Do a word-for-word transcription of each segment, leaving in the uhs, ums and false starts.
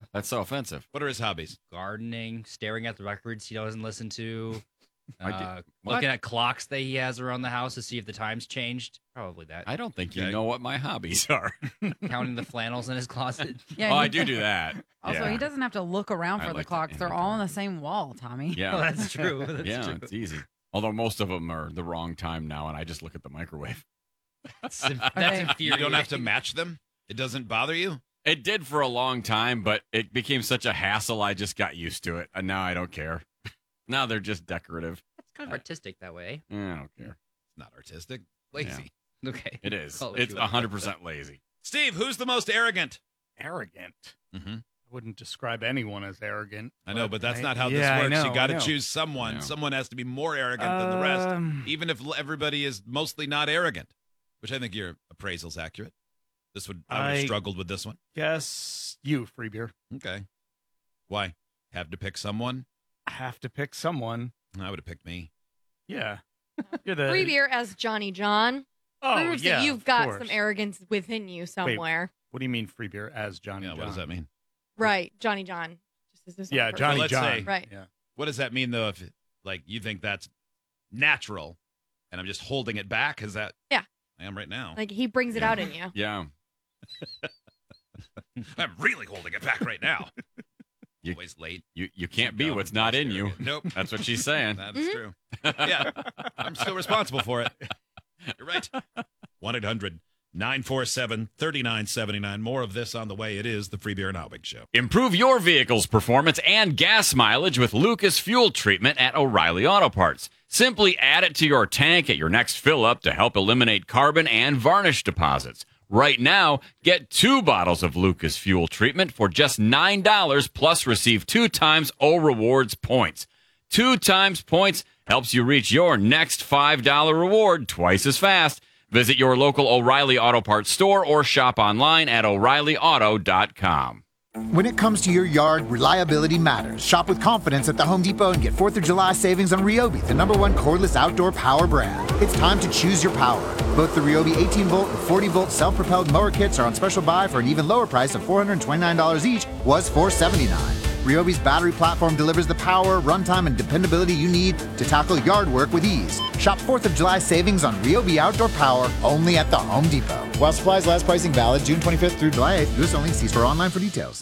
That's so offensive. What are his hobbies? Gardening, staring at the records he doesn't listen to, I do- uh, What? looking at clocks that he has around the house to see if the time's changed. Probably that. I don't think Okay. you know what my hobbies are. Counting the flannels in his closet. Yeah, Oh, he- I do do that. Also, yeah. he doesn't have to look around I for the like to clocks. They're all on the same wall, Tommy. Yeah. Oh, that's true. That's yeah, true. it's easy. Although most of them are the wrong time now, and I just look at the microwave. That's, that's Okay. infuriating. You don't have to match them? It doesn't bother you? It did for a long time, but it became such a hassle, I just got used to it. And now I don't care. Now they're just decorative. It's kind of artistic that way. Eh, I don't care. It's not artistic. Lazy. Okay. It is. Call it It's what you want. one hundred percent lazy. Steve, who's the most arrogant? Arrogant. Mm-hmm. I wouldn't describe anyone as arrogant. I know, but that's I- not how yeah, this I works. know, you I got to know. choose someone. Yeah. Someone has to be more arrogant than the rest, Um, even if l- everybody is mostly not arrogant, which I think your appraisal's accurate. This would I would have I- struggled with this one. Guess you, free beer. Okay. Why? Have to pick someone? I have to pick someone. I would have picked me. Yeah. You're the Free beer as Johnny John Oh, proves yeah, that you've of got course. some arrogance within you somewhere. What do you mean free beer as Johnny Yeah, John? what does that mean? Right, Johnny John. Just as his own Yeah, person. Johnny let's John. say- Right. Yeah. What does that mean though? If like you think that's natural, and I'm just holding it back? Is that? Yeah. I am right now. Like he brings it Yeah. out in you. Yeah. I'm really holding it back right now. You- Always late. You you can't be No, what's not in you. arrogant. Nope. That's what she's saying. That Mm-hmm. is true. Yeah, I'm still responsible for it. You're right. one eight hundred nine four seven three nine seven nine. More of this on the way. It is the Free Beer and Albig Show. Improve your vehicle's performance and gas mileage with Lucas Fuel Treatment at O'Reilly Auto Parts. Simply add it to your tank at your next fill up to help eliminate carbon and varnish deposits. Right now, get two bottles of Lucas Fuel Treatment for just nine dollars plus receive two times O Rewards points. Two times points helps you reach your next five dollar reward twice as fast. Visit your local O'Reilly Auto Parts store or shop online at O'Reilly Auto dot com. When it comes to your yard, reliability matters. Shop with confidence at the Home Depot and get fourth of July savings on Ryobi, the number one cordless outdoor power brand. It's time to choose your power. Both the Ryobi eighteen volt and forty volt self-propelled mower kits are on special buy for an even lower price of four hundred twenty-nine dollars each, was four hundred seventy-nine dollars. Ryobi's battery platform delivers the power, runtime, and dependability you need to tackle yard work with ease. Shop fourth of July savings on Ryobi outdoor power only at the Home Depot. While supplies last, pricing valid June twenty-fifth through July eighth. This only. See store online for details.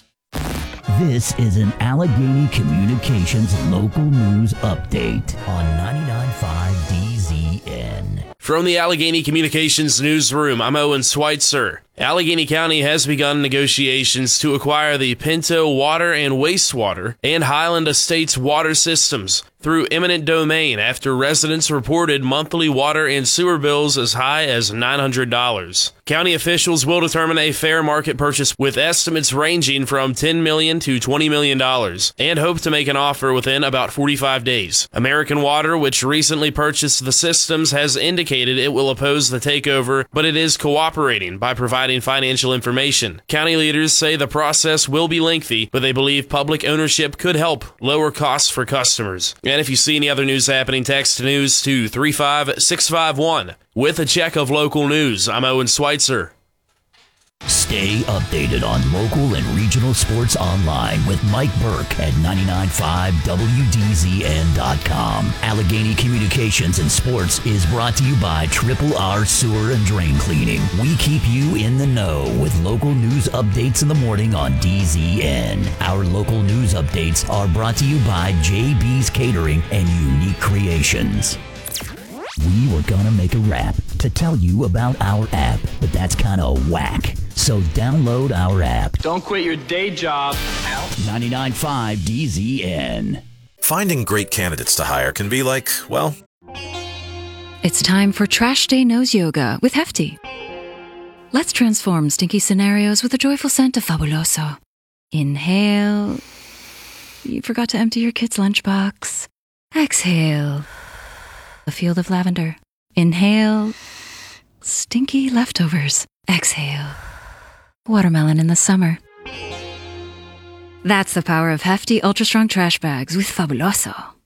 This is an Allegheny Communications local news update on ninety-nine point five D Z N. From the Allegheny Communications newsroom, I'm Owen Schweitzer. Allegheny County has begun negotiations to acquire the Pinto Water and Wastewater and Highland Estates water systems through eminent domain after residents reported monthly water and sewer bills as high as nine hundred dollars. County officials will determine a fair market purchase with estimates ranging from ten million dollars to twenty million dollars and hope to make an offer within about forty-five days. American Water, which recently purchased the systems, has indicated it will oppose the takeover, but it is cooperating by providing financial information. County leaders say the process will be lengthy, but they believe public ownership could help lower costs for customers. And if you see any other news happening, text news to three five six five one. With a check of local news, I'm Owen Schweitzer. Stay updated on local and regional sports online with Mike Burke at ninety-nine point five W D Z N dot com. Allegheny Communications and Sports is brought to you by Triple R Sewer and Drain Cleaning. We keep you in the know with local news updates in the morning on D Z N. Our local news updates are brought to you by J B's Catering and Unique Creations. We were gonna make a rap to tell you about our app, but that's kind of whack. So download our app. Don't quit your day job. ninety-nine point five D Z N. Finding great candidates to hire can be like, well... It's time for Trash Day Nose Yoga with Hefty. Let's transform stinky scenarios with a joyful scent of Fabuloso. Inhale. You forgot to empty your kid's lunchbox. Exhale. A field of lavender. Inhale. Stinky leftovers. Exhale. Watermelon in the summer. That's the power of Hefty Ultra Strong Trash Bags with Fabuloso.